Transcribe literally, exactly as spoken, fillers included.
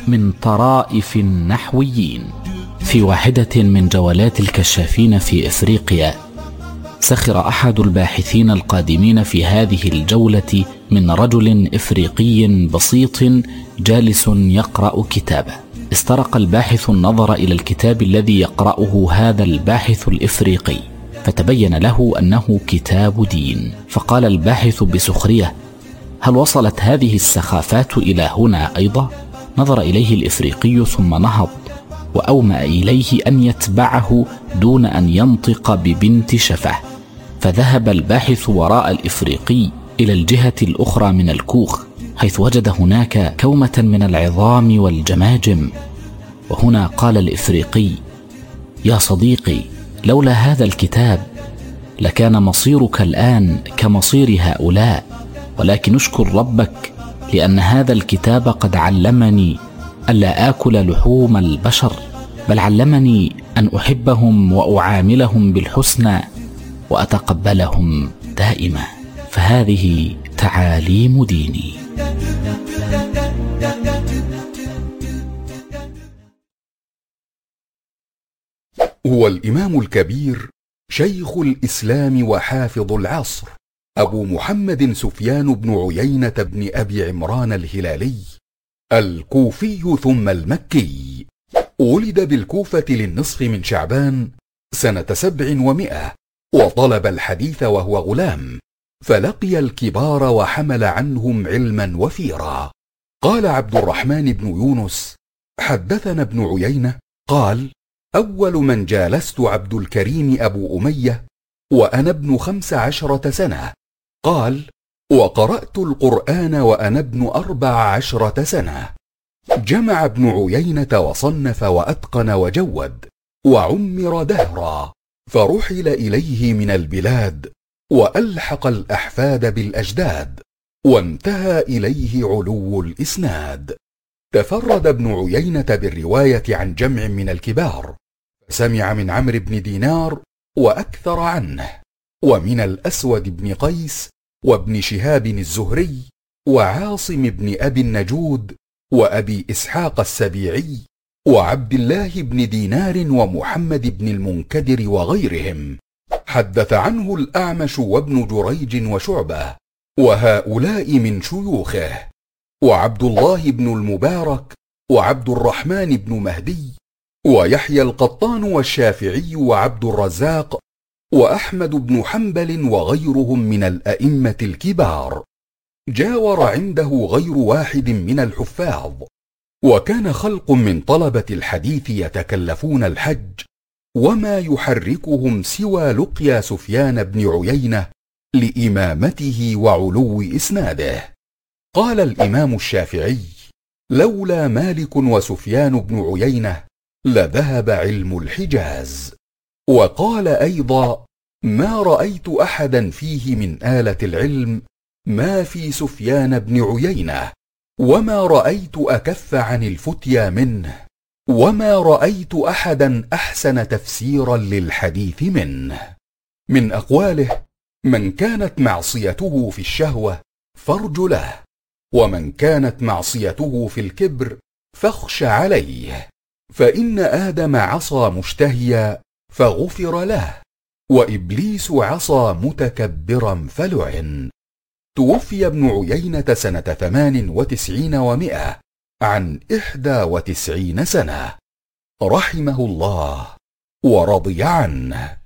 من طرائف النحويين. في واحدة من جولات الكشافين في إفريقيا، سخر أحد الباحثين القادمين في هذه الجولة من رجل إفريقي بسيط جالس يقرأ كتابه. استرق الباحث النظر إلى الكتاب الذي يقرأه هذا الباحث الإفريقي، فتبين له أنه كتاب دين. فقال الباحث بسخرية: هل وصلت هذه السخافات إلى هنا أيضا؟ نظر إليه الإفريقي ثم نهض وأومأ إليه أن يتبعه دون أن ينطق ببنت شفه. فذهب الباحث وراء الإفريقي إلى الجهة الأخرى من الكوخ، حيث وجد هناك كومة من العظام والجماجم. وهنا قال الإفريقي: يا صديقي، لولا هذا الكتاب لكان مصيرك الآن كمصير هؤلاء، ولكن اشكر ربك لأن هذا الكتاب قد علمني ألا آكل لحوم البشر، بل علمني أن أحبهم وأعاملهم بالحسنى وأتقبلهم دائما، فهذه تعاليم ديني. هو الإمام الكبير شيخ الإسلام وحافظ العصر أبو محمد سفيان بن عيينة بن أبي عمران الهلالي الكوفي ثم المكي. ولد بالكوفة للنصف من شعبان سنة سبع ومئة، وطلب الحديث وهو غلام، فلقي الكبار وحمل عنهم علما وفيرا. قال عبد الرحمن بن يونس: حدثنا ابن عيينة قال: أول من جالست عبد الكريم أبو أمية وأنا ابن خمس عشرة سنة. قال: وقرأت القرآن وأنا ابن أربع عشرة سنة. جمع ابن عيينة وصنف وأتقن وجود، وعمر دهرا، فرحل إليه من البلاد، وألحق الأحفاد بالأجداد، وانتهى إليه علو الإسناد. تفرد ابن عيينة بالرواية عن جمع من الكبار، سمع من عمرو بن دينار وأكثر عنه، ومن الأسود بن قيس، وابن شهاب الزهري، وعاصم بن أبي النجود، وأبي إسحاق السبيعي، وعبد الله بن دينار، ومحمد بن المنكدر وغيرهم. حدث عنه الأعمش وابن جريج وشعبة، وهؤلاء من شيوخه، وعبد الله بن المبارك، وعبد الرحمن بن مهدي، ويحيى القطان، والشافعي، وعبد الرزاق، وأحمد بن حنبل، وغيرهم من الأئمة الكبار. جاور عنده غير واحد من الحفاظ، وكان خلق من طلبة الحديث يتكلفون الحج، وما يحركهم سوى لقيا سفيان بن عيينة لإمامته وعلو إسناده. قال الإمام الشافعي: لولا مالك وسفيان بن عيينة لذهب علم الحجاز. وقال أيضا: ما رأيت أحدا فيه من آلة العلم ما في سفيان بن عيينة، وما رأيت أكف عن الفتيا منه، وما رأيت أحدا أحسن تفسيرا للحديث منه. من أقواله: من كانت معصيته في الشهوة فارج له، ومن كانت معصيته في الكبر فاخش عليه، فإن آدم عصى مشتهيا فغفر له، وإبليس عصى متكبرا فلعن. توفي ابن عيينة سنة ثمان وتسعين ومئة عن إحدى وتسعين سنة، رحمه الله ورضي عنه.